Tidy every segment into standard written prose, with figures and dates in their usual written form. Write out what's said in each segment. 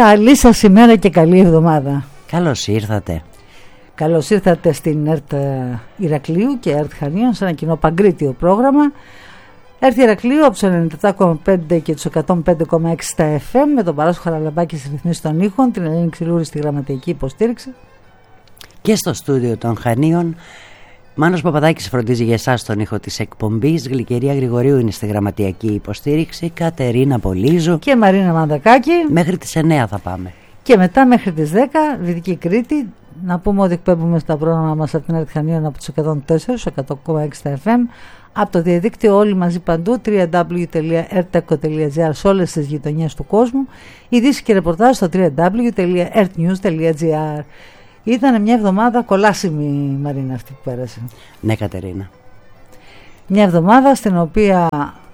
Καλή σας ημέρα και καλή εβδομάδα. Καλώς ήρθατε. Καλώς ήρθατε στην ΕΡΤ Ηρακλείου και ΕΡΤ Χανίων σε ένα κοινό παγκρίτιο πρόγραμμα. ΕΡΤ Ηρακλείου από τους 97,5 και τους 105,6 στα FM με τον Παράσχο Χαραλαμπάκη στις ρυθμίσεις των ήχων, την Ελένη Ξυλούρη στη γραμματική υποστήριξη. Και στο στούντιο των Χανίων Μάνος Παπαδάκης φροντίζει για εσάς τον ήχο της εκπομπής. Γλυκερία Γρηγορίου είναι στη γραμματιακή υποστήριξη. Κατερίνα Πολύζου και Μαρίνα Μανδακάκη. Μέχρι τις 9 θα πάμε. Και μετά μέχρι τις 10 Δυτική Κρήτη. Να πούμε ότι εκπέμπουμε στα πρόγραμμα μας από την ΕΡΤ Χανίων από τους 104, 100,6 στα FM. Από το διαδίκτυο όλοι μαζί παντού, www.erteco.gr σε όλες τις γειτονιές του κόσμου. Ειδήσεις και ρεπορτάζ στο www.ertnews.gr. Ήταν μια εβδομάδα κολάσιμη, Μαρίνα, αυτή που πέρασε. Ναι, Κατερίνα. Μια εβδομάδα στην οποία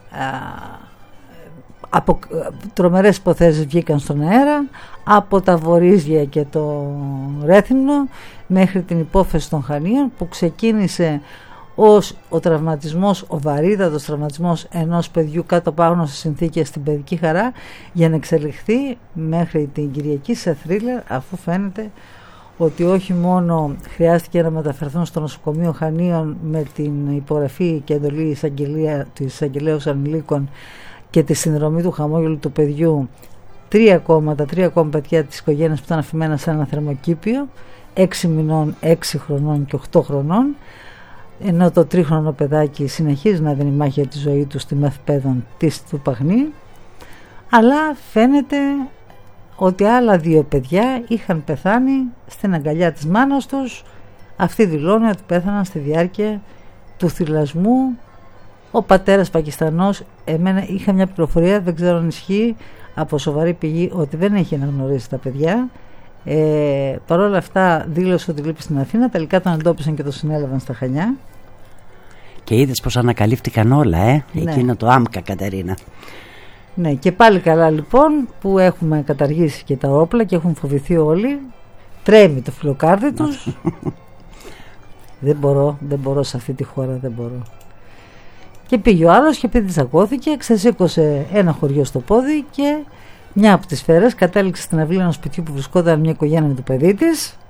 τρομερές υποθέσεις βγήκαν στον αέρα, από τα Βορίζια και το Ρέθυμνο μέχρι την υπόθεση των Χανίων, που ξεκίνησε ως ο τραυματισμός, ο βαρύδατος τραυματισμός ενός παιδιού κάτω από άγνωστες συνθήκες στην Παιδική Χαρά, για να εξελιχθεί μέχρι την Κυριακή σε θρίλερ, αφού φαίνεται ότι όχι μόνο χρειάστηκε να μεταφερθούν στο νοσοκομείο Χανίων με την υπογραφή και εντολή της εισαγγελέως ανηλίκων και τη συνδρομή του χαμόγελου του παιδιού, τα τρία ακόμα παιδιά της οικογένειας που ήταν αφημένα σε ένα θερμοκήπιο, 6 μηνών, 6 χρονών και 8 χρονών, ενώ το τρίχρονο παιδάκι συνεχίζει να δίνει μάχη για τη ζωή του στη μεθπαίδων της του Παχνή. Αλλά φαίνεται ότι άλλα 2 παιδιά είχαν πεθάνει στην αγκαλιά της μάνας τους. Αυτή δηλώνει ότι πέθαναν στη διάρκεια του θυλασμού. Ο πατέρας Πακιστανός, είχα μια πληροφορία, δεν ξέρω αν ισχύει, από σοβαρή πηγή, ότι δεν έχει αναγνωρίσει τα παιδιά. Παρ' όλα αυτά δήλωσε ότι λείπει στην Αθήνα. Τελικά τον εντόπισαν και τον συνέλαβαν στα Χανιά. Και είδες πως ανακαλύφθηκαν όλα, Ναι. Εκείνο το άμκα, Κατερίνα. Ναι, και πάλι καλά λοιπόν που έχουμε καταργήσει και τα όπλα και έχουν φοβηθεί όλοι. Τρέμει το φιλοκάρδι τους. Δεν μπορώ σε αυτή τη χώρα, δεν μπορώ. Και πήγε ο άλλος και επειδή τσακώθηκε, ξεσήκωσε ένα χωριό στο πόδι και μια από τις σφαίρες κατέληξε στην αυλή ενός σπιτιού που βρισκόταν μια οικογένεια με το παιδί της.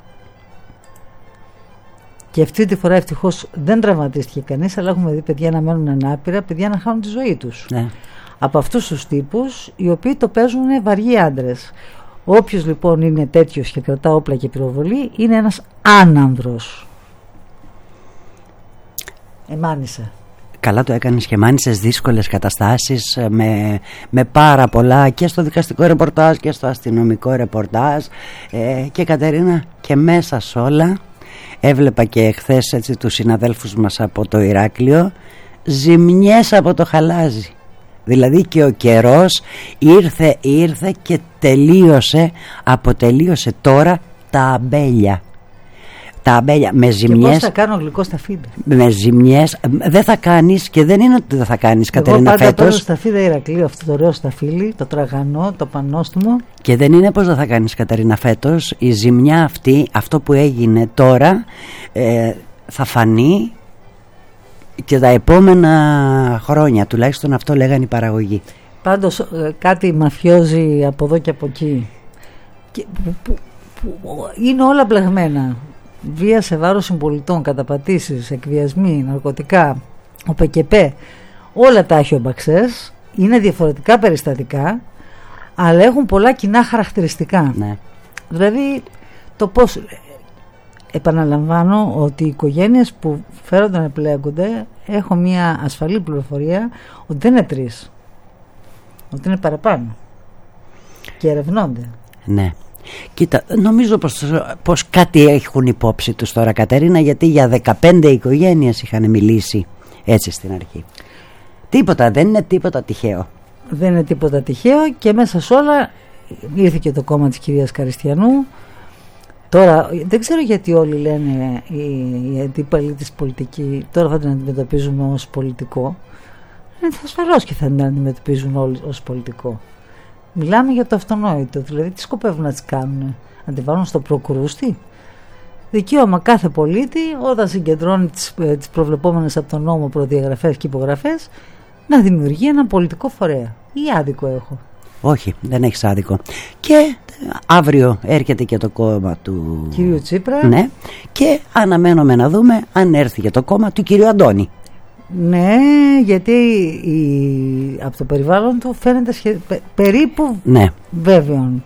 Και αυτή τη φορά ευτυχώς δεν τραυματίστηκε κανείς, αλλά έχουμε δει παιδιά να μένουν ανάπηρα, παιδιά να χάνουν τη ζωή τους. Ναι. Από αυτούς τους τύπους, οι οποίοι το παίζουν βαριοί άντρες. Όποιος λοιπόν είναι τέτοιος και κρατά όπλα και πυροβολεί, είναι ένας άνανδρος. Εμάνισε. Καλά το έκανες και μάνησες δύσκολες καταστάσεις με πάρα πολλά και στο δικαστικό ρεπορτάζ και στο αστυνομικό ρεπορτάζ, και Κατερίνα, και μέσα σ' όλα έβλεπα και εχθές τους συναδέλφους μας από το Ηράκλειο, ζημιές από το χαλάζι. Δηλαδή και ο καιρός ήρθε και αποτελείωσε τώρα τα αμπέλια. Τα αμπέλια με ζημιές. Και πώς θα κάνω γλυκό σταφίδι. Με ζημιές δεν θα κάνεις, και δεν είναι ότι δεν θα κάνεις, Κατερίνα, φέτος. Εγώ πάντα φέτος. το σταφίδι Ηρακλείου, αυτό το ωραίο σταφύλι, το τραγανό, το πανόστιμο. Και δεν είναι πως δεν θα κάνεις, Κατερίνα, φέτος. Η ζημιά αυτή, αυτό που έγινε τώρα, θα φανεί και τα επόμενα χρόνια, τουλάχιστον αυτό λέγανε οι παραγωγοί. Πάντως κάτι μαφιόζει από εδώ και από εκεί, που είναι όλα μπλεγμένα. Βία σε βάρος συμπολιτών, καταπατήσεις, εκβιασμοί, ναρκωτικά, ο ΠΚΠ, όλα τα έχει ο Μπαξές. Είναι διαφορετικά περιστατικά, αλλά έχουν πολλά κοινά χαρακτηριστικά. Ναι. Δηλαδή το πώς, επαναλαμβάνω ότι οι οικογένειες που φέρονται να επιλέγονται, έχω μια ασφαλή πληροφορία ότι δεν είναι 3, ότι είναι παραπάνω και ερευνώνται. Ναι. Κοίτα, νομίζω πως κάτι έχουν υπόψη τους τώρα, Κατερίνα, γιατί για 15 οικογένειες είχαν μιλήσει έτσι στην αρχή. Δεν είναι τίποτα τυχαίο. Δεν είναι τίποτα τυχαίο, και μέσα σε όλα ήρθε και το κόμμα της κυρίας Καριστιανού. Τώρα δεν ξέρω γιατί όλοι λένε οι αντίπαλοι της πολιτική τώρα θα την αντιμετωπίζουμε ως πολιτικό. Ασφαλώς και θα την αντιμετωπίζουν όλοι ως πολιτικό. Μιλάμε για το αυτονόητο, δηλαδή τι σκοπεύουν να τις κάνουν, να τη βάλουν στο προκρούστη. Δικαίωμα κάθε πολίτη, όταν συγκεντρώνει τις προβλεπόμενες από τον νόμο προδιαγραφές και υπογραφές, να δημιουργεί ένα πολιτικό φορέα. Ή άδικο έχω? Όχι, δεν έχεις άδικο. Και Αύριο έρχεται και το κόμμα του κυρίου Τσίπρα. Ναι. Και αναμένουμε να δούμε αν έρθει και το κόμμα του κυρίου Αντώνη. Ναι, γιατί από το περιβάλλον του φαίνεται περίπου βέβαιον.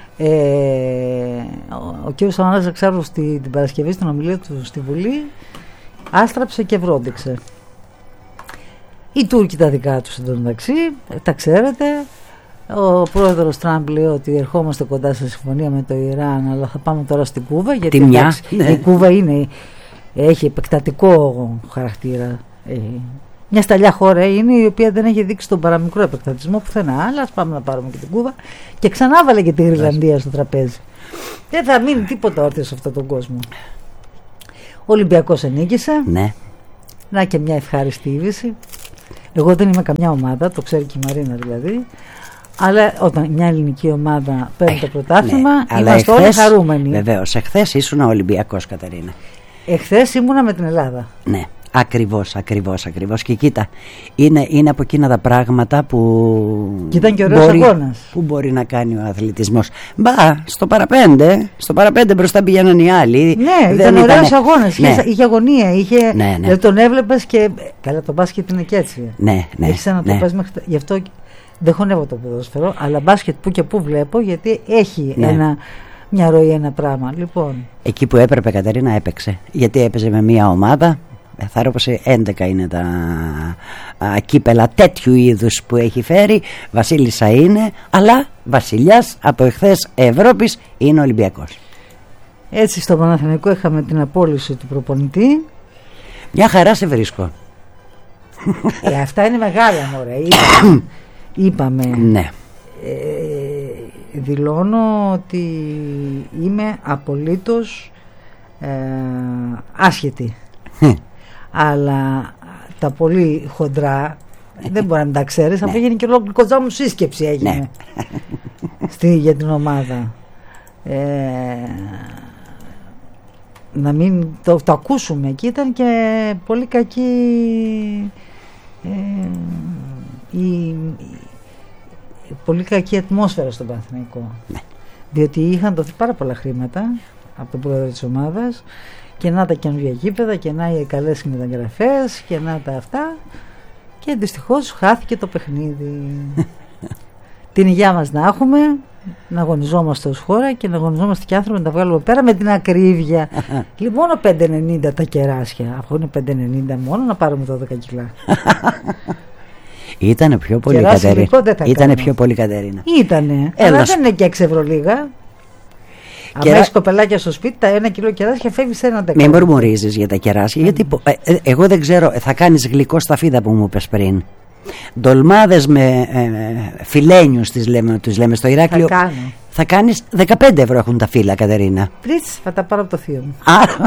Ο κύριος Σαμαράς, εξάλλου την Παρασκευή στην ομιλία του στη Βουλή, άστραψε και βρόντιξε. Οι Τούρκοι τα δικά τους εντωμεταξύ, τα ξέρετε. Ο πρόεδρος Τραμπ λέει ότι ερχόμαστε κοντά σε συμφωνία με το Ιράν, αλλά θα πάμε τώρα στην Κούβα, γιατί η Κούβα έχει επεκτατικό χαρακτήρα. Μια σταλιά χώρα είναι, η οποία δεν έχει δείξει τον παραμικρό επεκτατισμό πουθενά. Αλλά ας πάμε να πάρουμε και την Κούβα. Και ξανά βάλε και τη Γρυλανδία στο τραπέζι. Δεν θα μείνει τίποτα όρθιο σε αυτόν τον κόσμο. Ο Ολυμπιακός ενίκησε. Ναι. Να και μια ευχάριστη είδηση. Εγώ δεν είμαι καμιά ομάδα, το ξέρει και η Μαρίνα δηλαδή. Αλλά όταν μια ελληνική ομάδα παίρνει το πρωτάθλημα, είμαστε όλοι χαρούμενοι. Βεβαίως, εχθές ήσουν Ολυμπιακός, Κατερίνα. Εχθές ήμουνα με την Ελλάδα. Ναι. Ακριβώς. Και κοίτα, είναι από εκείνα τα πράγματα που ήταν και ωραίος αγώνας. Που μπορεί να κάνει ο αθλητισμός. Στο παραπέντε μπροστά πηγαίναν οι άλλοι. Ναι, ήταν ωραίος αγώνας. Είχε αγωνία, ναι. Τον έβλεπες και καλά, το μπάσκετ είναι και έτσι. Ναι. Έχεις να το πας μέχρι. Γι' αυτό δεν χωνεύω το ποδόσφαιρο, αλλά μπάσκετ που και που βλέπω, γιατί έχει μια ροή, ένα πράγμα. Λοιπόν. Εκεί που έπρεπε, Κατερίνα, έπαιξε. Γιατί έπαιζε με μια ομάδα. Θα ρώτησε 11 είναι τα κύπελα τέτοιου είδους που έχει φέρει. Βασίλισσα είναι, αλλά βασιλιάς από εχθές Ευρώπης είναι Ολυμπιακός. Έτσι στο Παναθηναϊκό είχαμε την απόλυση του προπονητή. Μια χαρά σε βρίσκω. Αυτά είναι μεγάλα, μωρέ. Είπαμε. Ναι. Δηλώνω ότι είμαι απολύτως άσχετη. Αλλά τα πολύ χοντρά δεν μπορεί να τα ξέρεις. Αφού έγινε και ολόκληρη κοντζά μου σύσκεψη έγινε για την ομάδα. Να μην το ακούσουμε. Και ήταν και πολύ κακή πολύ κακή ατμόσφαιρα στον Παναθηναϊκό. Διότι είχαν δοθεί πάρα πολλά χρήματα από τον πρόεδρο της ομάδας, και να τα καινούργια γήπεδα, και να οι καλές μεταγραφές, και να τα αυτά, και δυστυχώς χάθηκε το παιχνίδι. Την υγεία μας να έχουμε, να αγωνιζόμαστε ως χώρα και να αγωνιζόμαστε και άνθρωποι να τα βγάλουμε πέρα με την ακρίβεια. Μόνο 5,90 τα κεράσια, αφού είναι 5,90 μόνο, να πάρουμε 12 κιλά. Ήτανε πιο πολύ, Κατερίνα. Ήτανε, αλλά δεν είναι και 6 ευρώ λίγα. Αν έχεις κοπελάκια στο σπίτι, τα 1 κιλό κεράσια φεύγει σε 1 δεκάλεπτο. Μην μουρμουρίζεις για τα κεράσια, γιατί εγώ δεν ξέρω, θα κάνεις γλυκό σταφίδα που μου είπες πριν. Ντολμάδες με φιλένιους τους λέμε στο Ηράκλειο. Θα κάνεις 15 ευρώ έχουν τα φύλλα, Κατερίνα. Πριτς, θα τα πάρω από το θείο μου.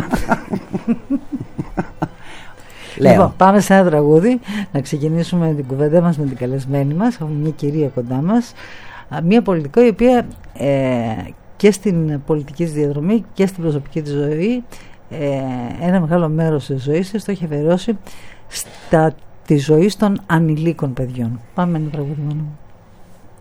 Λοιπόν, πάμε σε ένα τραγούδι να ξεκινήσουμε την κουβέντα μας με την καλεσμένη μας. Έχουμε μια κυρία κοντά μας, μια πολιτικό η οποία και στην πολιτική της διαδρομή και στην προσωπική της ζωή ένα μεγάλο μέρος της ζωής της το έχει αφιερώσει τη ζωή των ανηλίκων παιδιών. Πάμε ένα τραγούδι μόνο.